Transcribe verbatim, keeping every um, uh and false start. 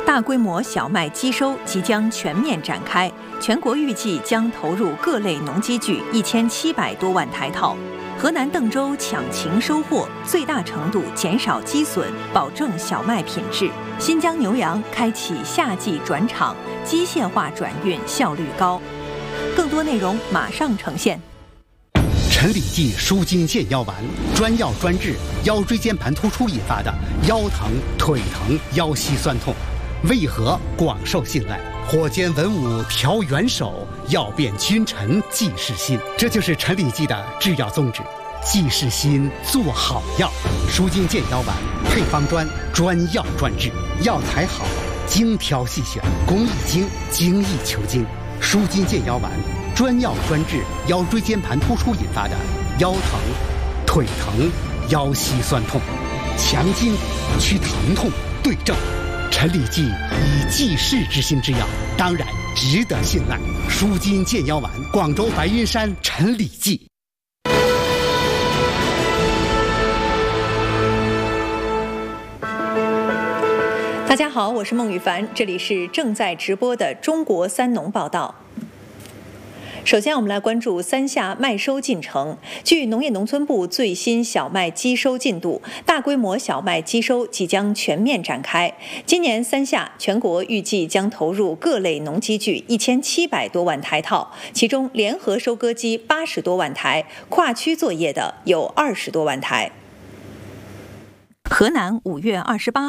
大规模小麦机收即将全面展开，全国预计将投入各类农机具一千七百多万台套。河南邓州抢情收获，最大程度减少积损，保证小麦品质。新疆牛羊开启夏季转场，机械化转运效率高。更多内容马上呈现。 陈李济舒筋健腰丸，专药专治腰椎间盘突出引发的腰疼、腿疼、腰膝酸痛，为何广受信赖？火箭文武调元首，药变君臣济世心。这就是陈李济的制药宗旨，济世心，做好药。舒筋健腰丸配方专，专药专治，药材好，精挑细选，工艺精，精益求精。舒筋健腰丸专药专治腰椎间盘突出引发的腰疼、腿疼、腰膝酸痛，强筋骨，祛疼痛，对症。陈李济以济世之心之药，当然值得信赖。舒筋健腰丸，广州白云山陈李济。 大家好，我是孟羽凡，这里是正在直播的中国三农报道。首先，我们来关注三夏麦收进程。据农业农村部最新小麦机收进度，大规模小麦机收即将全面展开。今年三夏全国预计将投入各类农机具一千七百多万台套，其中联合收割机八十多万台，跨区作业的有二十多万台。河南五月二十八